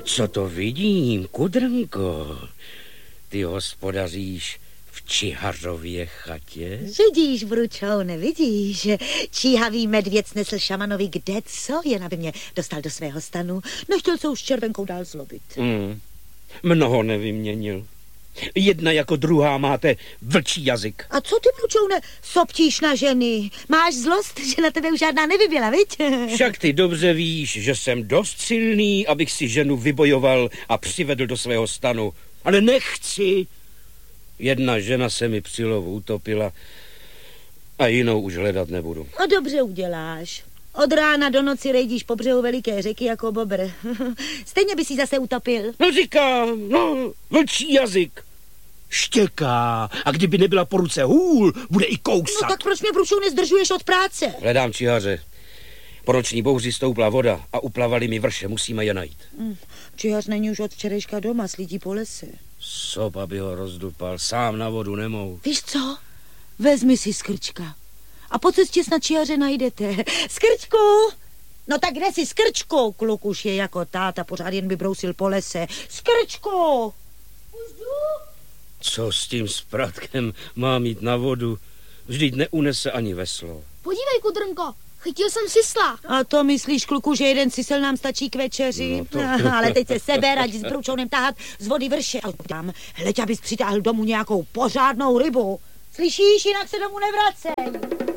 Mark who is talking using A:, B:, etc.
A: Co to vidím, Kudrnko? Ty hospodaříš v Čihařově chatě?
B: Vidíš, Bručoune, vidíš. Číhavý medvěd snesl šamanovi kde co, jen aby mě dostal do svého stanu. Nechtěl se už s červenkou dál zlobit.
A: Mnoho nevyměnil. Jedna jako druhá máte vlčí jazyk.
B: A co ty, Bručoune, soptíš na ženy? Máš zlost, že na tebe už žádná nevybyla, viď?
A: Však ty dobře víš, že jsem dost silný, abych si ženu vybojoval a přivedl do svého stanu. Ale nechci. Jedna žena se mi při lovu utopila a jinou už hledat nebudu.
B: A dobře uděláš. Od rána do noci rejdíš po břehu veliké řeky jako bobr. Stejně by si zase utopil.
A: No říkám, vlčí jazyk. Štěká a kdyby nebyla po ruce hůl, bude i kousat.
B: No tak proč mě, Bručoune, zdržuješ od práce?
A: Hledám čihaře. Po noční bouři stoupla voda a uplavali mi vrše, musíme je najít.
B: Čihař není už od včerejška doma, slídí po lese.
A: Sop, aby ho rozdupal, sám na vodu nemohu.
B: Víš co? Vezmi si Skrčka a po cestě snad čihaře najdete. Skrčku! No tak kde jsi, Skrčku? Kluk už je jako táta, pořád jen by brousil po lese. Skrčku! Už jdu?
A: Co s tím spratkem má mít na vodu? Vždyť neunese ani veslo.
C: Podívej, Kudrnko, chytil jsem sisla.
B: A to myslíš, kluku, že jeden sisel nám stačí k večeři?
A: No to...
B: Ale teď se seber, ať s Bručounem tahat z vody vrše. Hleď, abys přitáhl domů nějakou pořádnou rybu. Slyšíš, jinak se domů nevracej.